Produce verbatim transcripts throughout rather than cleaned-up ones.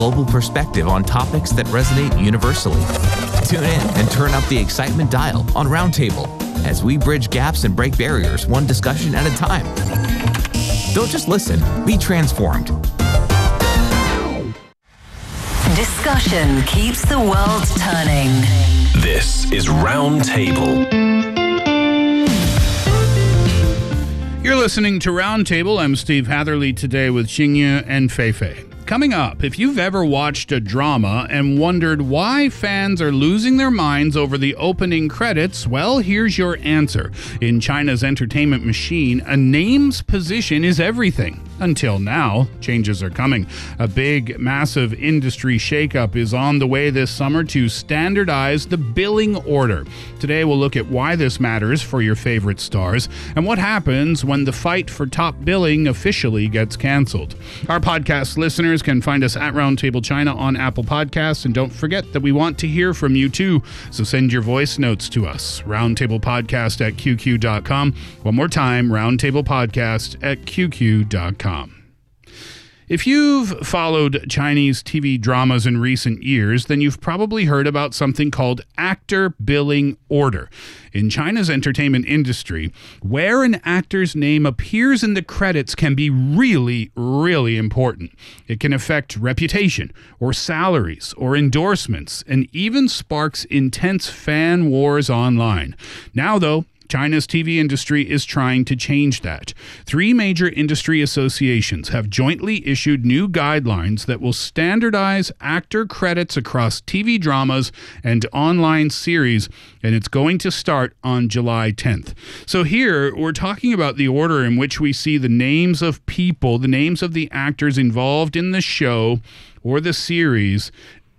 global perspective on topics that resonate universally. Tune in and turn up the excitement dial on Roundtable as we bridge gaps and break barriers one discussion at a time. Don't just listen, be transformed. Discussion keeps the world turning. This is Roundtable. You're listening to Roundtable. I'm Steve Hatherley today with Xingye and Feifei. Coming up, if you've ever watched a drama and wondered why fans are losing their minds over the opening credits, well, here's your answer. In China's entertainment machine, a name's position is everything. Until now, changes are coming. A big, massive industry shakeup is on the way this summer to standardize the billing order. Today, we'll look at why this matters for your favorite stars and what happens when the fight for top billing officially gets canceled. Our podcast listeners can find us at Roundtable China on Apple Podcasts, and don't forget that we want to hear from you too, so send your voice notes to us. Roundtablepodcast at Q Q dot com. One more time, Roundtablepodcast at Q Q dot com. If you've followed Chinese T V dramas in recent years, then you've probably heard about something called actor billing order. In China's entertainment industry, where an actor's name appears in the credits can be really, really important. It can affect reputation, or salaries, or endorsements, and even sparks intense fan wars online. Now, though, China's T V industry is trying to change that. Three major industry associations have jointly issued new guidelines that will standardize actor credits across T V dramas and online series, and it's going to start on July tenth. So here, we're talking about the order in which we see the names of people, the names of the actors involved in the show or the series.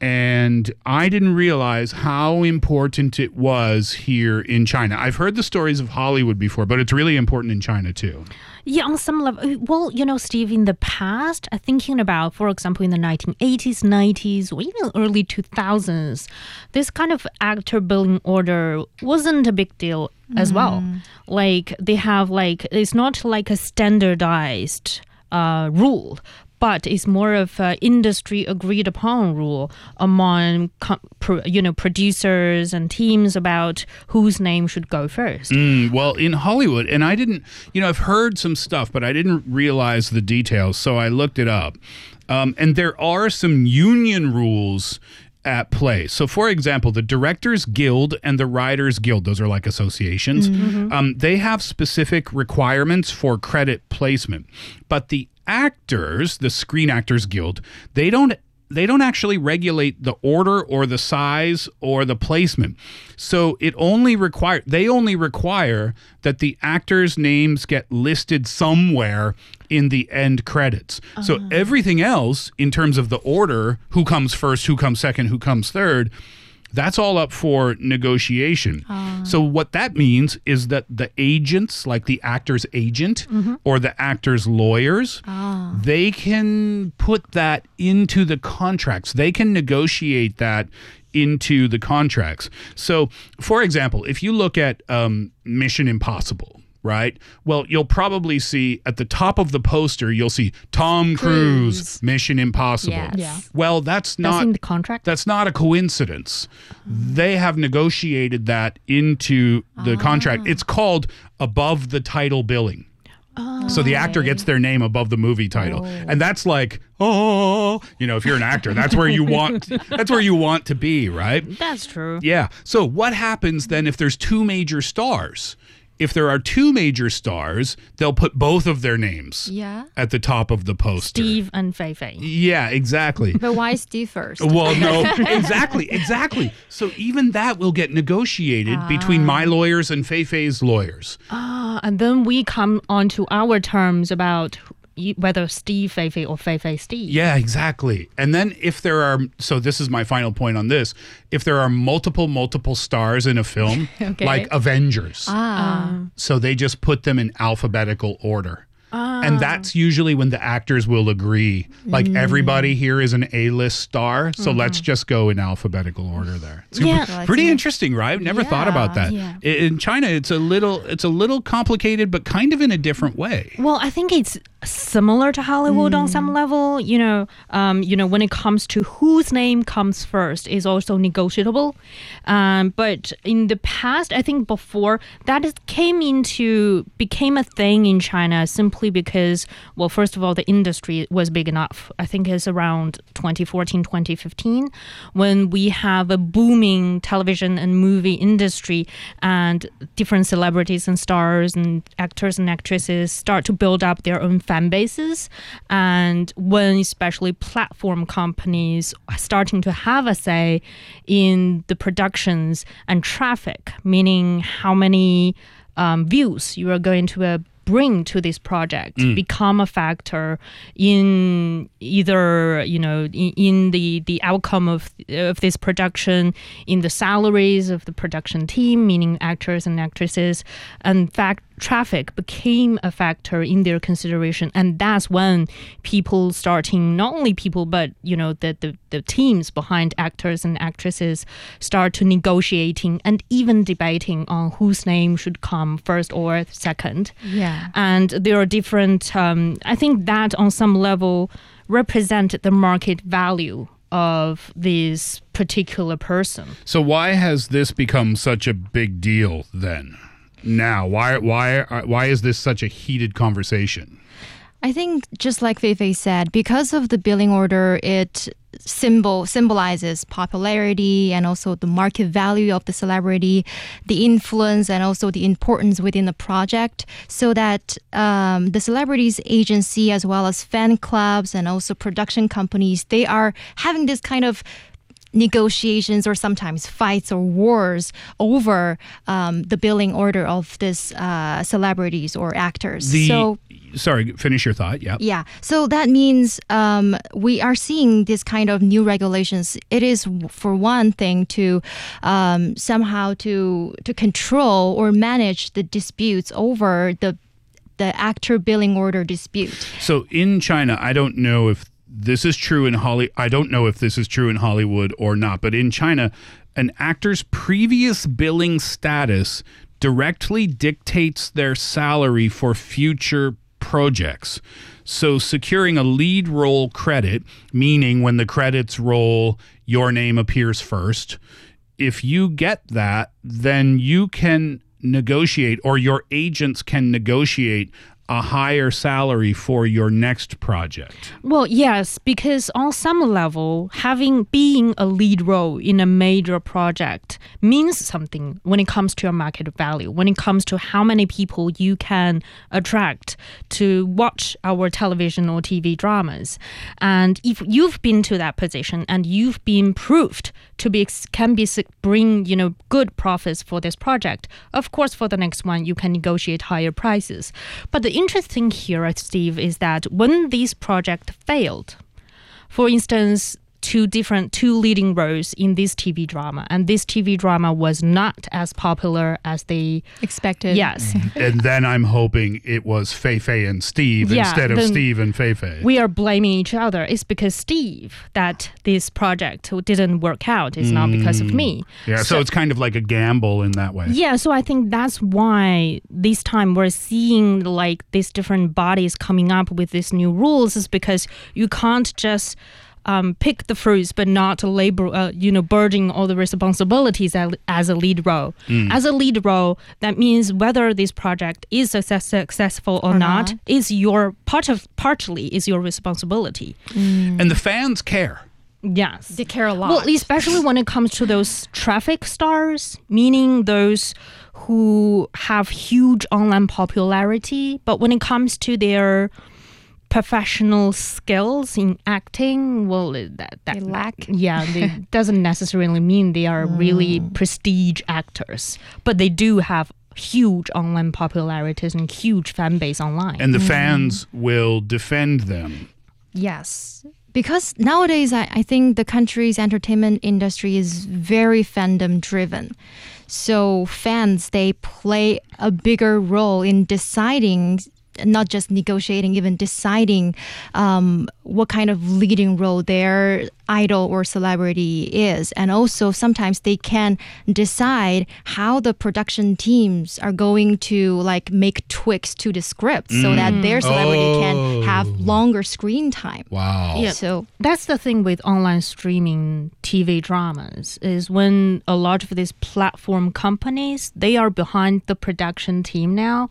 And I didn't realize how important it was here in China. I've heard the stories of Hollywood before, but it's really important in China too. Yeah, on some level. Well, you know, Steve, in the past, I'm thinking about, for example, in the nineteen eighties, nineties, or even early two thousands, this kind of actor billing order wasn't a big deal as mm. well. Like, they have, like, it's not like a standardized uh, rule, but it's more of an industry agreed upon rule among, you know, producers and teams about whose name should go first. Mm, well, in Hollywood, and I didn't, you know, I've heard some stuff, but I didn't realize the details, so I looked it up. Um, and there are some union rules at play. So, for example, the Directors Guild and the Writers Guild, those are like associations, mm-hmm. um, they have specific requirements for credit placement. But the actors, the Screen Actors Guild, they don't they don't actually regulate the order or the size or the placement. So it only require they only require that the actors' names get listed somewhere in the end credits. Uh-huh. So everything else in terms of the order, who comes first, who comes second, who comes third, that's all up for negotiation. Uh. So what that means is that the agents, like the actor's agent mm-hmm. or the actor's lawyers, uh. they can put that into the contracts. They can negotiate that into the contracts. So, for example, if you look at um, Mission Impossible, right? Well, you'll probably see at the top of the poster, you'll see Tom Cruise, Cruise Mission Impossible. Yes. Yeah. Well, that's not that's in the contract. That's not a coincidence. Mm. They have negotiated that into the ah. contract. It's called above the title billing. Oh, so the actor gets their name above the movie title. Oh. And that's like, oh, you know, if you're an actor, that's where you want that's where you want to be, right? That's true. Yeah. So what happens then if there's two major stars? If there are two major stars, they'll put both of their names yeah. at the top of the poster. Steve and Feifei. Yeah, exactly. But why Steve first? Well, no, exactly, exactly. So even that will get negotiated ah. between my lawyers and Feifei's lawyers. Ah, and then we come on to our terms about whether Steve Feifei or Feifei Steve. Yeah, exactly. And then if there are, so this is my final point on this, if there are multiple, multiple stars in a film, okay. like Avengers, ah. so they just put them in alphabetical order. And that's usually when the actors will agree. Like everybody here is an A-list star, so let's just go in alphabetical order there. It's Yeah. pretty interesting, right? I've never thought about that. Yeah. I- In China, it's a little it's a little complicated, but kind of in a different way. Well, I think it's similar to Hollywood on some level. You know, um, you know, when it comes to whose name comes first is also negotiable. Um, but in the past, I think before that is, came into became a thing in China simply because, well, first of all, the industry was big enough. I think it's around twenty fourteen, twenty fifteen when we have a booming television and movie industry, and different celebrities and stars and actors and actresses start to build up their own fan bases. And when especially platform companies are starting to have a say in the productions and traffic, meaning how many um, views you are going to uh, bring to this project, become a factor in either, you know, in, in the, the outcome of of this production, in the salaries of the production team, meaning actors and actresses. In fact, traffic became a factor in their consideration, and that's when people starting, not only people, but, you know, the, the, the teams behind actors and actresses start to negotiating and even debating on whose name should come first or second. Yeah. And there are different, um, I think that on some level represent the market value of this particular person. So why has this become such a big deal then? Now, why why why is this such a heated conversation? I think just like Feifei said, because of the billing order, it symbol symbolizes popularity and also the market value of the celebrity, the influence and also the importance within the project, so that um, the celebrities agency as well as fan clubs and also production companies, they are having this kind of negotiations or sometimes fights or wars over um, the billing order of this uh, celebrities or actors. The, so sorry, finish your thought. Yeah. yeah, so that means um, we are seeing this kind of new regulations. It is, for one thing, to um, somehow to to control or manage the disputes over the the actor billing order dispute. So in China, I don't know if this is true in Holly. I don't know if this is true in Hollywood or not, but in China, an actor's previous billing status directly dictates their salary for future projects. So securing a lead role credit, meaning when the credits roll, your name appears first. If you get that, then you can negotiate, or your agents can negotiate a higher salary for your next project. Well, yes, because on some level, having being a lead role in a major project means something when it comes to your market value, when it comes to how many people you can attract to watch our television or T V dramas. And if you've been to that position and you've been proved to be can be bring, you know, good profits for this project, of course, for the next one, you can negotiate higher prices. But the interesting here, Steve, is that when this project failed, for instance, two different, two leading roles in this T V drama, and this T V drama was not as popular as they expected. Yes. And then I'm hoping it was Feifei and Steve Yeah, instead of then Steve and Feifei. We are blaming each other. It's because Steve that this project didn't work out. It's not because of me. Yeah, so, So- it's kind of like a gamble in that way. Yeah, so I think that's why this time we're seeing like these different bodies coming up with these new rules, is because you can't just um, pick the fruits but not labor, uh, you know, burden all the responsibilities as, as a lead role. As a lead role, that means whether this project is success, successful or, Or not, not. is your part of partly is your responsibility. And the fans care. Yes. They care a lot. Well, especially when it comes to those traffic stars, meaning those who have huge online popularity, but when it comes to their professional skills in acting, well, that, that They lack. Yeah, it doesn't necessarily mean they are really prestige actors, but they do have huge online popularities and huge fan base online. And the fans will defend them. Yes. Because nowadays, I, I think the country's entertainment industry is very fandom driven. So fans, they play a bigger role in deciding not just negotiating, even deciding um, what kind of leading role their idol or celebrity is. And also sometimes they can decide how the production teams are going to like make tweaks to the script so that their celebrity Oh. can have longer screen time. Wow. Yeah. So That's the thing with online streaming T V dramas is when a lot of these platform companies, they are behind the production team now.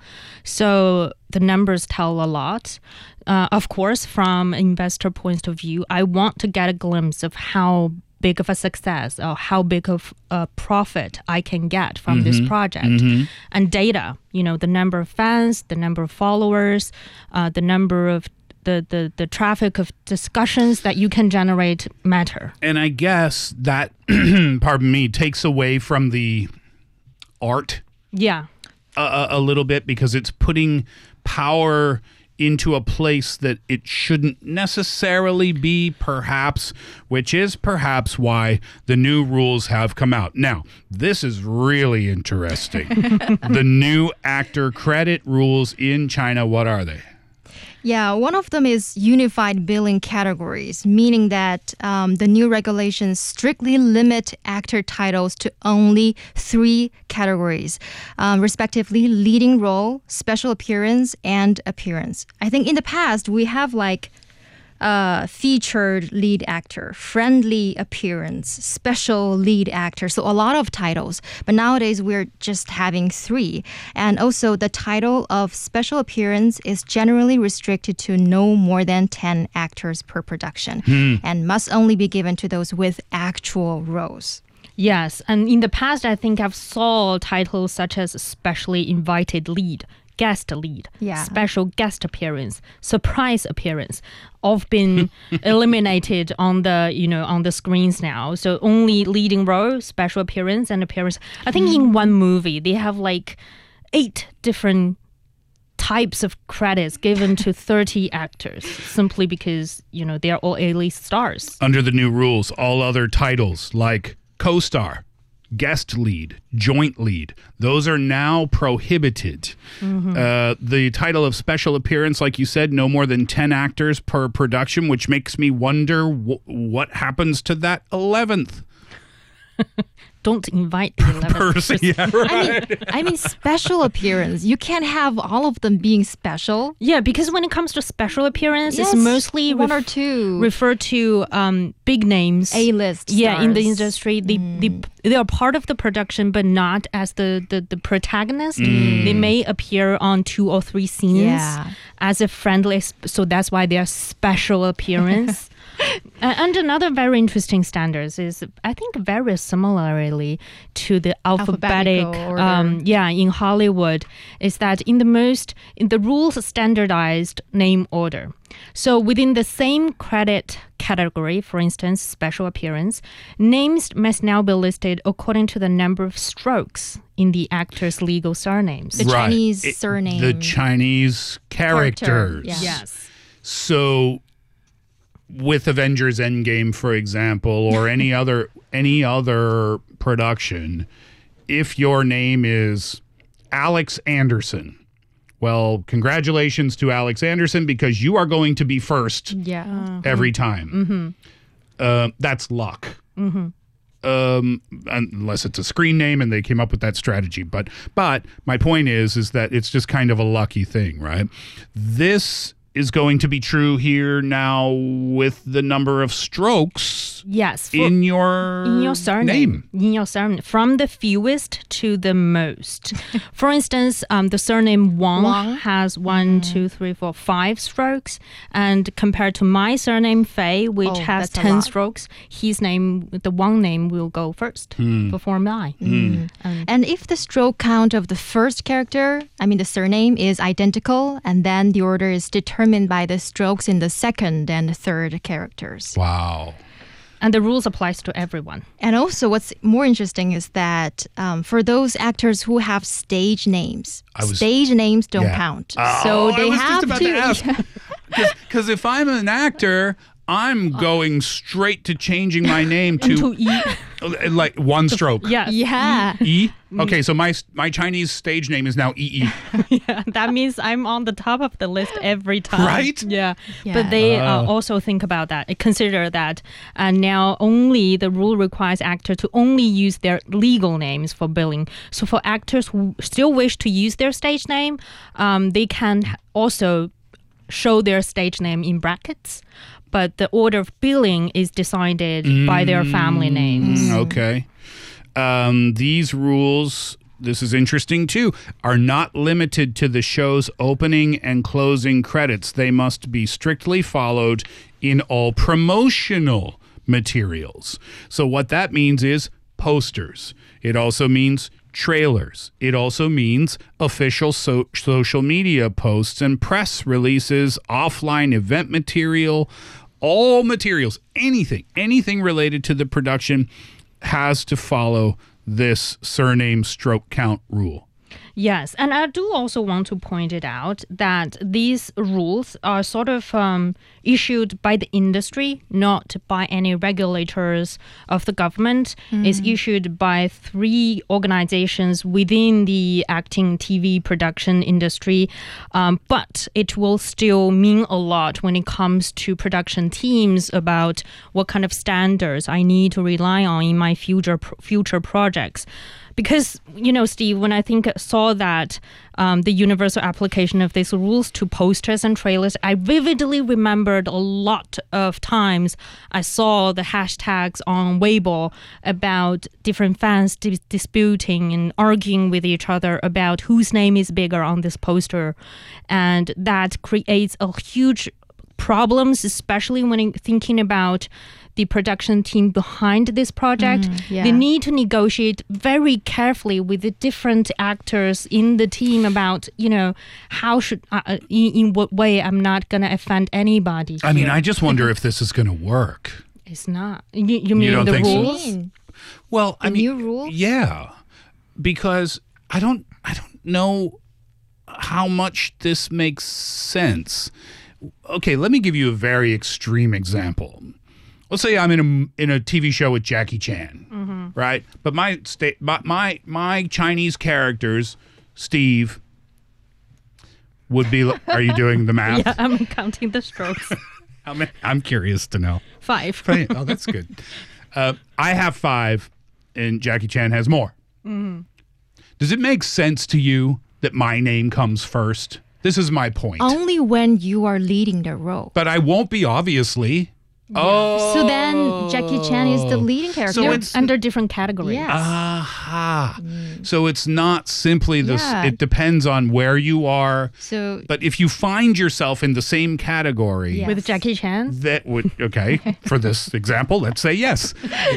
So the numbers tell a lot. Uh, of course, from an investor point of view, I want to get a glimpse of how big of a success or how big of a profit I can get from this project. And data, you know, the number of fans, the number of followers, uh, the number of the, the, the traffic of discussions that you can generate matter. And I guess that, pardon me, takes away from the art Yeah. a, a little bit because it's putting power into a place that it shouldn't necessarily be, perhaps, which is perhaps why the new rules have come out. Now, this is really interesting. The new actor credit rules in China, what are they? yeah, one of them is unified billing categories, meaning that um, the new regulations strictly limit actor titles to only three categories, um, respectively leading role, special appearance, and appearance. I think in the past we have like uh, featured lead actor, friendly appearance, special lead actor. So a lot of titles. But nowadays we're just having three. And also the title of special appearance is generally restricted to no more than ten actors per production and must only be given to those with actual roles. Yes, and in the past, I think I've saw titles such as specially invited lead, guest lead, Yeah. special guest appearance, surprise appearance, all been eliminated on the you know on the screens now. So only leading role, special appearance, and appearance. I think in one movie they have like eight different types of credits given to thirty actors simply because you know they are all A-list stars. Under the new rules, all other titles like co-star, guest lead, joint lead, those are now prohibited. Uh, the title of special appearance, like you said, no more than ten actors per production, which makes me wonder w- what happens to that eleventh Don't invite the eleventh person. person. Yeah, right. I mean, I mean, special appearance. You can't have all of them being special. Yeah, because when it comes to special appearance, Yes, it's mostly one ref- or two. refer to um, big names. A-list Yeah, in the stars. industry, they, they they are part of the production, but not as the the, the protagonist. They may appear on two or three scenes Yeah. as a friendly, sp- so that's why they are special appearance. Uh, and another very interesting standards is, I think, very similarly to the alphabetic, Alphabetical order. um, yeah, in Hollywood, is that in the most in the rules standardized name order. So within the same credit category, for instance, special appearance, names must now be listed according to the number of strokes in the actor's legal surnames. The Right. Chinese It- surname. The Chinese Character, characters. yeah. Yes. So with Avengers Endgame, for example, or any other any other production, if your name is Alex Anderson, well, congratulations to Alex Anderson because you are going to be first Yeah. every time. Uh, that's luck. Um, unless it's a screen name and they came up with that strategy. But but my point is is that it's just kind of a lucky thing, right? This is going to be true here now with the number of strokes Yes. for- in your in your surname. name. In your surname. From the fewest to the most. For instance, um, the surname Wang, Wang? has one, two, three, four, five strokes. And compared to my surname Fei, which Oh, has that's a ten lot. strokes, his name, the Wang name, will go first before mine. And And if the stroke count of the first character, I mean the surname, is identical, and then the order is determined by the strokes in the second and third characters. Wow. And the rules applies to everyone. And also, what's more interesting is that um, for those actors who have stage names, I was- stage names don't Yeah. count. Oh, so I they was just have about to. to ask. Because if I'm an actor, I'm going straight to changing my name to To E. Like one stroke. Yes. Yeah. E? Okay, so my my Chinese stage name is now E E. Yeah, that means I'm on the top of the list every time. Right? Yeah. Yeah. But they uh, Oh. also think about that, consider that uh, now only the rule requires actor to only use their legal names for billing. So for actors who still wish to use their stage name, um, they can also show their stage name in brackets. But the order of billing is decided by their family names. Okay. Um, these rules, this is interesting too, are not limited to the show's opening and closing credits. They must be strictly followed in all promotional materials. So what that means is posters. It also means trailers. It also means official so- social media posts and press releases, offline event material, all materials, anything, anything related to the production has to follow this surname stroke count rule. Yes, and I do also want to point it out that these rules are sort of um, issued by the industry, not by any regulators of the government. It's issued by three organizations within the acting T V production industry, um, but it will still mean a lot when it comes to production teams about what kind of standards I need to rely on in my future future projects. Because, you know, Steve, when I think saw that um, the universal application of these rules to posters and trailers, I vividly remembered a lot of times I saw the hashtags on Weibo about different fans dis- disputing and arguing with each other about whose name is bigger on this poster. And that creates a huge problems, especially when it- thinking about the production team behind this project. yeah. They need to negotiate very carefully with the different actors in the team about, you know, how should, uh, uh, in, in what way I'm not going to offend anybody. I mean, here. I just wonder if this is going to work. It's not. You, you mean don't the think so? rules? Well, I The mean, new rule? yeah, because I don't, I don't know how much this makes sense. Okay, let me give you a very extreme example. Let's say I'm in a in a T V show with Jackie Chan, right? But my sta- my, my my Chinese characters, Steve, would be. Are you doing the math? Yeah, I'm counting the strokes. How many? I'm curious to know. Five. Oh, that's good. Uh, I have five, and Jackie Chan has more. Does it make sense to you that my name comes first? This is my point. Only when you are leading the role. But I won't be, obviously. Oh. So then Jackie Chan is the leading character. So They're it's- under different categories. Yes. Aha. So it's not simply this. Yeah. It depends on where you are. So But if you find yourself in the same category, Yeah. With Jackie Chan? that would, okay, for this example, let's say yes.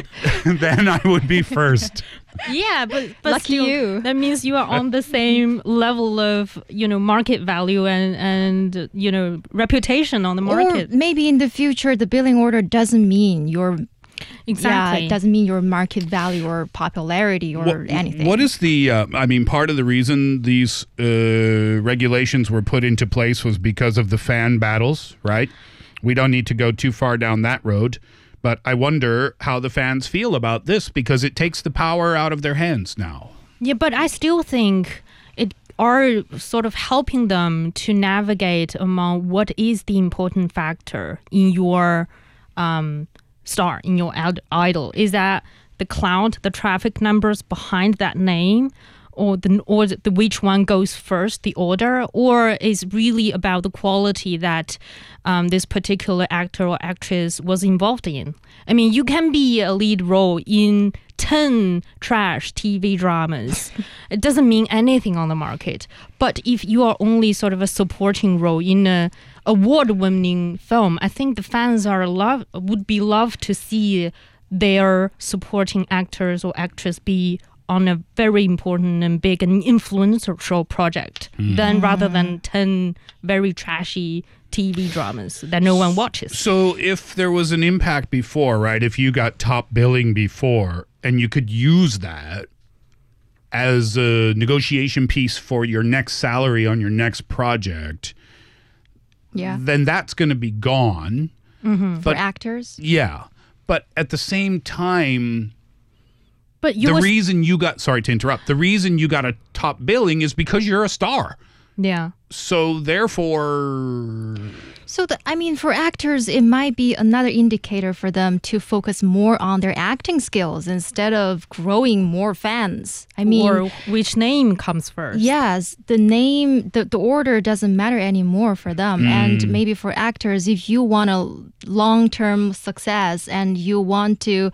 Then I would be first. Yeah, but, but Lucky still, you. that means you are on the same level of, you know, market value and, and you know, reputation on the market. or maybe in the future the billing order doesn't mean your Exactly. yeah, it doesn't mean your market value or popularity or What- anything. What is the, uh, I mean, part of the reason these uh, regulations were put into place was because of the fan battles, right? We don't need to go too far down that road. But I wonder how the fans feel about this because it takes the power out of their hands now. Yeah, but I still think it are sort of helping them to navigate among what is the important factor in your um, star, in your id- idol. Is that the cloud, the traffic numbers behind that name, or the or the which one goes first, the order, or is really about the quality that um, this particular actor or actress was involved in? I mean, you can be a lead role in ten trash T V dramas. It doesn't mean anything on the market. But if you are only sort of a supporting role in a award-winning film, I think the fans are love would be loved to see their supporting actors or actress be on a very important and big and influential project, than rather than ten very trashy T V dramas that no one watches. So if there was an impact before, right, if you got top billing before and you could use that as a negotiation piece for your next salary on your next project, yeah. then that's going to be gone. For But actors? yeah, but at the same time, But you the was, reason you got, sorry to interrupt, the reason you got a top billing is because you're a star. yeah. So therefore, So, the, I mean, for actors, it might be another indicator for them to focus more on their acting skills instead of growing more fans. I mean, or which name comes first. yes, the name, the, the order doesn't matter anymore for them. And maybe for actors, if you want a long-term success and you want to